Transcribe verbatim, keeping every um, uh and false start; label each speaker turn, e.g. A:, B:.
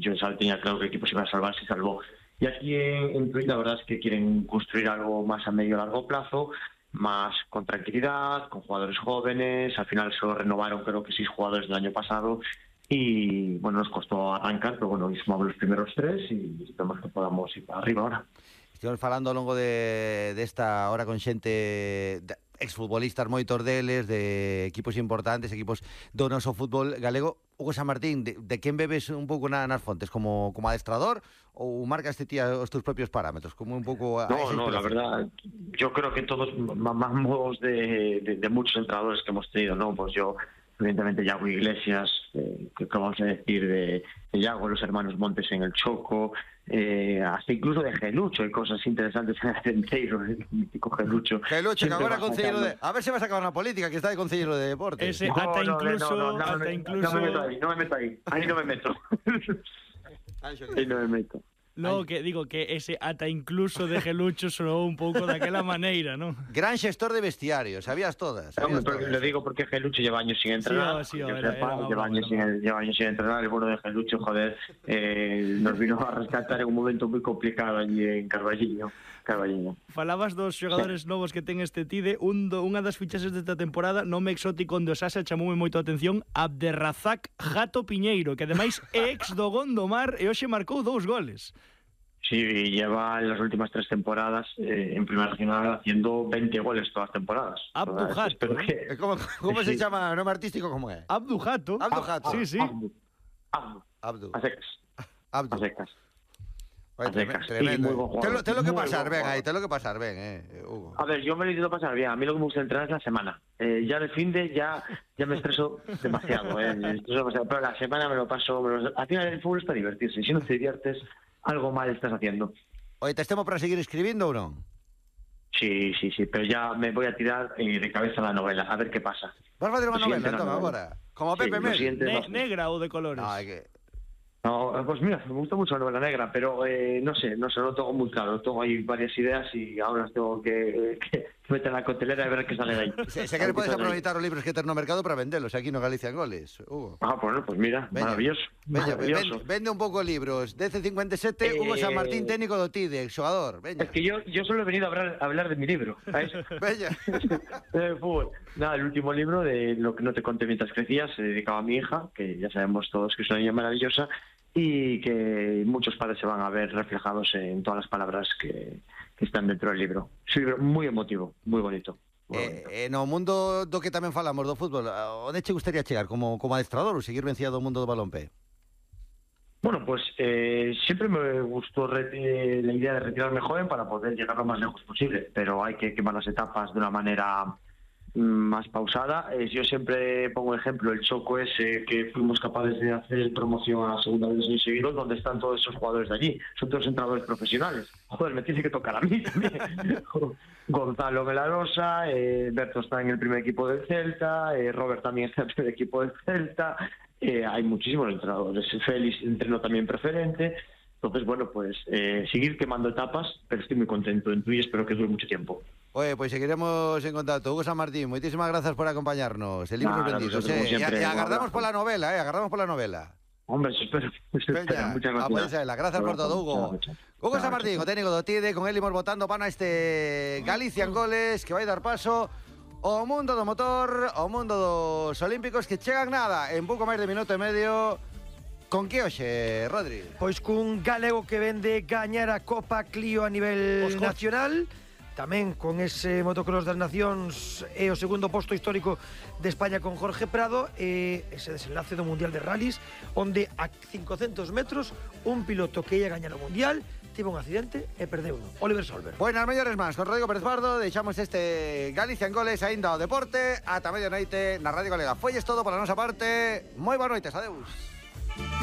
A: yo tenía claro que el equipo se iba a salvar, se salvó. Y aquí en, en Tui la verdad es que quieren construir algo más a medio largo plazo, más con tranquilidad, con jugadores jóvenes. Al final solo renovaron creo que seis jugadores del año pasado y bueno, nos costó arrancar, pero bueno, sumamos los primeros tres y esperamos que podamos ir para arriba ahora.
B: Estivemos falando ao longo de, desta hora con xente de exfutbolistas moitos deles, de equipos importantes, equipos do noso fútbol galego. Hugo Sanmartín, de, de quen bebes un pouco na, nas fontes? Como, como adestrador ou marcas ti os tus propios parámetros? Como un pouco a,
A: no, no, la verdad, yo creo que todos mamamos de, de, de muchos entrenadores que hemos tenido, ¿no? Pues yo, evidentemente, Iago Iglesias, eh, que vamos a decir de, de Iago, los hermanos Montes en el Choco, eh, hasta incluso de Gelucho, hay cosas interesantes en el Centeiro, el mítico Gelucho.
B: Gelucho, que ahora consejero de... A ver si vas a acabar na política, que está de consejero de deporte.
C: Ese
A: no,
C: ata
A: no,
C: incluso...
A: No, no, no,
C: ata
A: no,
C: incluso...
A: no me meto ahí, no me meto ahí, ahí no me meto. Ahí no me meto.
C: No, que digo que ese ata incluso de Gelucho sonou un pouco daquela maneira, ¿no?
B: Gran xestor de vestiario, sabías todas. Sabías
A: no,
B: todas.
A: Le digo porque Gelucho lleva años sin entrenar.
C: Sí, sí,
A: yo
C: era,
A: sepa,
C: era,
A: lleva,
C: era,
A: años
C: era,
A: sin, lleva años sin entrenar. El bueno de Gelucho, joder, eh, nos vino a rescatar en un momento muy complicado allí en Carballiño. Carballiño.
C: Falabas dos xogadores novos que ten este Tide. Un do, unha das fichaxes desta temporada, nome exótico onde o Sasa chamoume moito a atención, Abderrazak Jato Piñeiro, que ademais é ex do Gondomar e hoxe marcou dous goles.
A: Sí, lleva en las últimas tres temporadas eh, en Primera Regional haciendo veinte goles todas las temporadas.
C: Abdu Jato.
A: Que...
B: ¿Cómo, cómo
A: sí.
B: se llama? ¿Nombre artístico cómo es?
C: Abdu Jato.
B: Abdu Jato.
C: Sí, sí.
A: Abdu. Abdu.
B: Abdu.
A: A secas.
B: Abdu.
A: A secas.
B: Oye, tremendo. tremendo. Te lo, te lo que pasar, ven ahí, te lo que pasar, ven, eh, Hugo.
A: A ver, yo me lo he ido pasar bien. A mí lo que me gusta entrenar es la semana. Eh, ya de fin de ya, ya me estreso demasiado, eh. Me estreso demasiado. Pero la semana me lo paso. Me lo... Al final el fútbol es para divertirse. Si no te diviertes, algo mal estás haciendo.
B: Oye, ¿te estemos para seguir escribiendo o no?
A: Sí, sí, sí, pero ya me voy a tirar eh, de cabeza la novela, a ver qué pasa.
B: Vas a hacer una
A: Lo
B: novela,
A: siguiente,
B: toma,
A: la novela.
B: ahora. Como Pepe
A: Sí,
B: Mel.
C: Ne negra ou de colores?
B: No, hay que...
A: No, pues mira, me gusta mucho la novela negra, pero eh, no sé, no sé, no lo tengo muy claro. Tengo ahí varias ideas y ahora las tengo que, que meter en la coctelera y ver qué sale de ahí.
B: Se, se que puedes aprovechar los libros que ten no mercado para venderlos aquí no Galicia en Goles, Hugo.
A: Ah, bueno, pues mira,
B: Veña,
A: maravilloso.
B: Veña,
A: maravilloso.
B: Vende, vende un pouco libros. D C cincuenta y siete,
A: Eh,
B: Hugo Sanmartín, técnico do Tide, xogador. Veña.
A: Es que yo, yo solo he venido a hablar, a hablar de mi libro, ¿sabes?
B: Veña.
A: De fútbol. Nada, el último libro de Lo que no te conté mientras crecías, se dedicaba a mi hija, que ya sabemos todos que es una niña maravillosa, y que muchos padres se van a ver reflejados en todas las palabras que, que están dentro del libro. Es un libro muy emotivo, muy bonito. Muy
B: Eh,
A: bonito.
B: eh, no mundo do que tamén falamos do fútbol, onde che gustaría chegar como, como adestrador ou seguir venciado o mundo do balonpé?
A: Bueno, pues eh, siempre me gustó re- la idea de retirarme joven para poder llegar lo más lejos posible, pero hay que quemar las etapas de una manera más pausada. Eh, yo siempre pongo ejemplo el Choco ese que fuimos capaces de hacer promoción a la segunda división seguidos, donde están todos esos jugadores de allí, son todos entrenadores profesionales. Joder, me tiene que tocar a mí también. Gonzalo Velarosa, eh, Berto está en el primer equipo del Celta, eh, Robert también está en el primer equipo del Celta, eh, hay muchísimos entrenadores, Félix entrenó también preferente. Entonces, bueno, pues eh, seguir quemando etapas, pero estoy muy contento en Tui y espero que dure mucho tiempo.
B: Oye, pues seguiremos en contacto. Hugo Sanmartín, muchísimas gracias por acompañarnos. El libro
A: Nada,
B: vendidos,
A: nosotros,
B: eh.
A: como siempre,
B: y, y agardamos
A: un abrazo.
B: por la novela, eh. Agardamos por la novela.
A: Hombre, eso espero. Eso espero.
B: Veña,
A: Muchas gracias.
B: apóyensela. Gracias por todo, Hugo.
A: Chao, chao.
B: Hugo
A: Chao,
B: Sanmartín,
A: chao.
B: o técnico do Tide, con él imos votando para este Galicia en Goles, que vai dar paso ao mundo do motor, ao mundo dos Olímpicos, que chegan nada, en pouco máis de minuto e medio. Con que hoxe, Rodri?
D: Pois cun galego que vende gañar a Copa Clio a nivel
C: Os
D: nacional, tamén con ese motocross das nacións e o segundo posto histórico de España con Jorge Prado e ese desenlace do Mundial de Rallys, onde a cincocentos metros un piloto que ia gañar o Mundial tivo un accidente e perdeu uno, Oliver Solberg.
B: Buenas mellores mans, con Rodrigo Pérez Pardo deixamos este Galicia en Goles aínda ao deporte ata medianoite na Radio Galega. Folles todo pola nosa parte, moi boas noites, adeus.